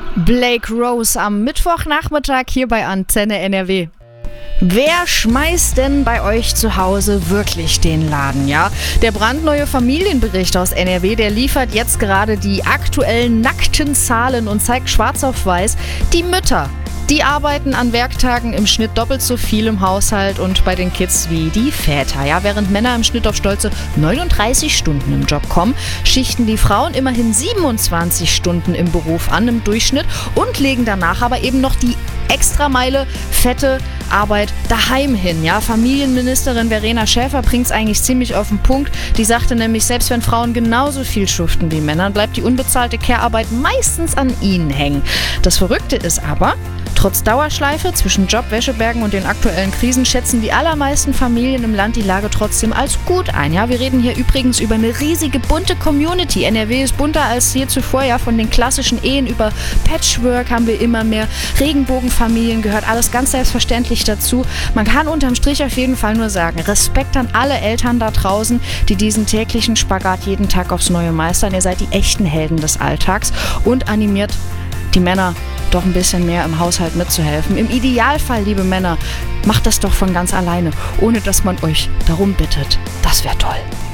Blake Rose am Mittwochnachmittag hier bei Antenne NRW. Wer schmeißt denn bei euch zu Hause wirklich den Laden, ja? Der brandneue Familienbericht aus NRW, der liefert jetzt gerade die aktuellen nackten Zahlen und zeigt schwarz auf weiß, die Mütter, die arbeiten an Werktagen im Schnitt doppelt so viel im Haushalt und bei den Kids wie die Väter. Ja, während Männer im Schnitt auf stolze 39 Stunden im Job kommen, schichten die Frauen immerhin 27 Stunden im Beruf an im Durchschnitt und legen danach aber eben noch die Extrameile fette Arbeit daheim hin. Ja, Familienministerin Verena Schäfer bringt es eigentlich ziemlich auf den Punkt. Die sagte nämlich, selbst wenn Frauen genauso viel schuften wie Männer, bleibt die unbezahlte Care-Arbeit meistens an ihnen hängen. Das Verrückte ist aber, trotz Dauerschleife zwischen Job, Wäschebergen und den aktuellen Krisen schätzen die allermeisten Familien im Land die Lage trotzdem als gut ein. Ja, wir reden hier übrigens über eine riesige bunte Community. NRW ist bunter als je zuvor. Ja, von den klassischen Ehen über Patchwork haben wir immer mehr Regenbogenfamilien gehört. Alles ganz selbstverständlich dazu. Man kann unterm Strich auf jeden Fall nur sagen, Respekt an alle Eltern da draußen, die diesen täglichen Spagat jeden Tag aufs Neue meistern. Ihr seid die echten Helden des Alltags und animiert die Männer doch ein bisschen mehr im Haushalt mitzuhelfen. Im Idealfall, liebe Männer, macht das doch von ganz alleine, ohne dass man euch darum bittet. Das wäre toll.